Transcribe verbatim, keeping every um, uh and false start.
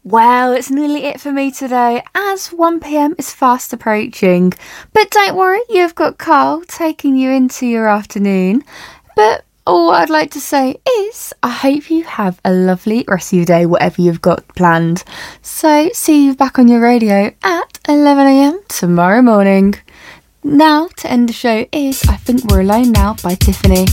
Well, it's nearly it for me today, as one p m is fast approaching. But don't worry, you've got Carl taking you into your afternoon. But all I'd like to say is I hope you have a lovely rest of your day, whatever you've got planned. So see you back on your radio at eleven a m tomorrow morning. Now, to end the show is I Think We're Alone Now by Tiffany.